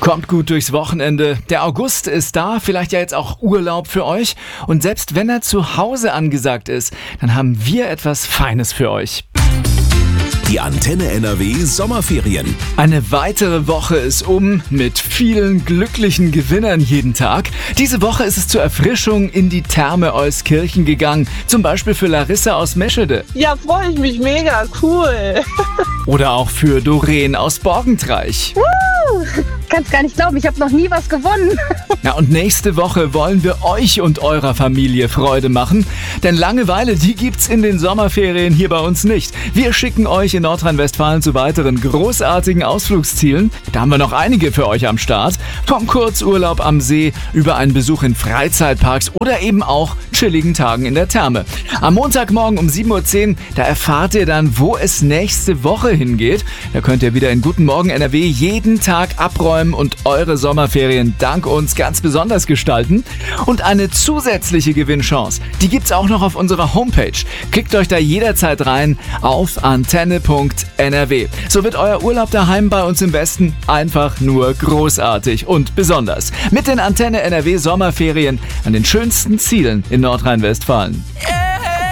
Kommt gut durchs Wochenende. Der August ist da, vielleicht ja jetzt auch Urlaub für euch. Und selbst wenn er zu Hause angesagt ist, dann haben wir etwas Feines für euch. Die Antenne NRW Sommerferien. Eine weitere Woche ist mit vielen glücklichen Gewinnern jeden Tag. Diese Woche ist es zur Erfrischung in die Therme Euskirchen gegangen. Zum Beispiel für Larissa aus Meschede. Ja, freue ich mich mega, cool. Oder auch für Doreen aus Borgentreich. Kann's gar nicht glauben, ich habe noch nie was gewonnen. Ja, und nächste Woche wollen wir euch und eurer Familie Freude machen. Denn Langeweile, die gibt's in den Sommerferien hier bei uns nicht. Wir schicken euch in Nordrhein-Westfalen zu weiteren großartigen Ausflugszielen. Da haben wir noch einige für euch am Start. Vom Kurzurlaub am See über einen Besuch in Freizeitparks oder eben auch chilligen Tagen in der Therme. Am Montagmorgen um 7.10 Uhr, da erfahrt ihr dann, wo es nächste Woche hingeht. Da könnt ihr wieder in Guten Morgen NRW jeden Tag abräumen und eure Sommerferien dank uns ganz besonders gestalten. Und eine zusätzliche Gewinnchance, die gibt's auch noch auf unserer Homepage. Klickt euch da jederzeit rein auf antenne.nrw. So wird euer Urlaub daheim bei uns im Westen einfach nur großartig und besonders. Mit den Antenne NRW Sommerferien an den schönsten Zielen in Nordrhein-Westfalen.